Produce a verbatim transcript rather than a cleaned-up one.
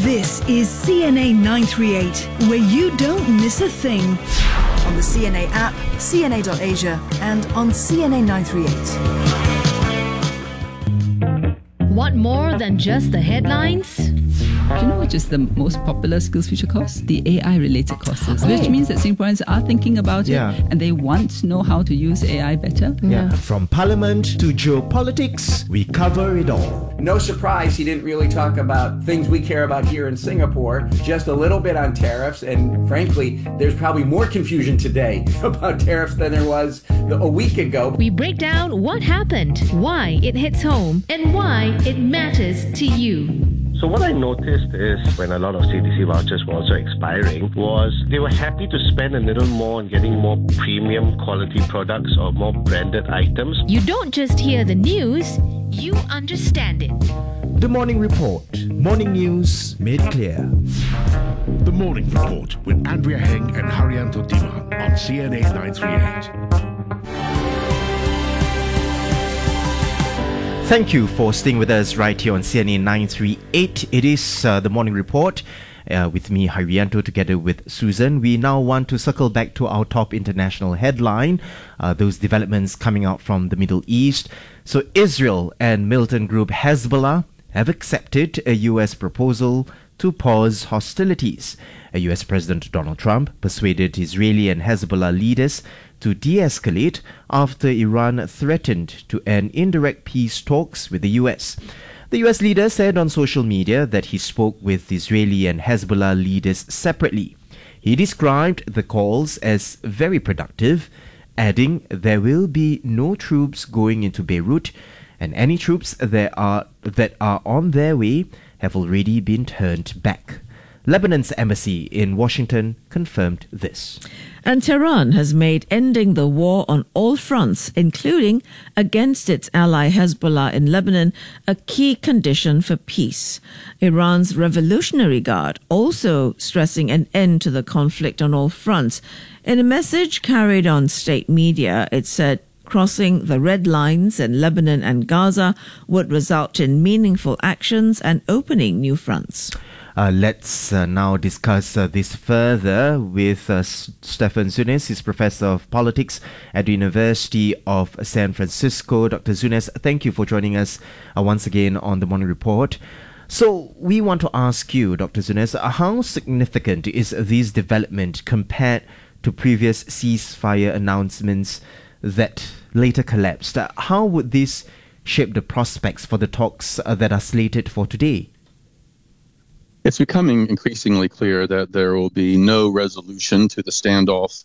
This is C N A nine three eight, where you don't miss a thing. On the C N A app, C N A dot Asia, and on C N A nine three eight. Want more than just the headlines? Do you know which is the most popular SkillsFuture course? The A I-related courses, oh. which means that Singaporeans are thinking about yeah. it and they want to know how to use A I better. Yeah. From parliament to geopolitics, we cover it all. No surprise he didn't really talk about things we care about here in Singapore, just a little bit on tariffs, and frankly, there's probably more confusion today about tariffs than there was a week ago. We break down what happened, why it hits home, and why it matters to you. So what I noticed is when a lot of C T C vouchers were also expiring was they were happy to spend a little more on getting more premium quality products or more branded items. You don't just hear the news, you understand it. The Morning Report. Morning news made clear. The Morning Report with Andrea Heng and Haryanto Dima on C N A nine three eight. Thank you for staying with us right here on C N A nine three eight. It is uh, the Morning Report uh, with me, Haryanto, together with Susan. We now want to circle back to our top international headline, uh, those developments coming out from the Middle East. So Israel and militant group Hezbollah have accepted a U S proposal to pause hostilities. A U S President Donald Trump persuaded Israeli and Hezbollah leaders to de-escalate after Iran threatened to end indirect peace talks with the U S. The U S leader said on social media that he spoke with Israeli and Hezbollah leaders separately. He described the calls as very productive, adding there will be no troops going into Beirut, and any troops that are, that are on their way have already been turned back. Lebanon's embassy in Washington confirmed this. And Tehran has made ending the war on all fronts, including against its ally Hezbollah in Lebanon, a key condition for peace. Iran's Revolutionary Guard also stressing an end to the conflict on all fronts. In a message carried on state media, it said crossing the red lines in Lebanon and Gaza would result in meaningful actions and opening new fronts. Uh, let's uh, now discuss uh, this further with uh, S- Stefan Zunes. He's Professor of Politics at the University of San Francisco. Doctor Zunes, thank you for joining us uh, once again on the Morning Report. So we want to ask you, Doctor Zunes, uh, how significant is this development compared to previous ceasefire announcements that later collapsed? Uh, how would this shape the prospects for the talks uh, that are slated for today? It's becoming increasingly clear that there will be no resolution to the standoff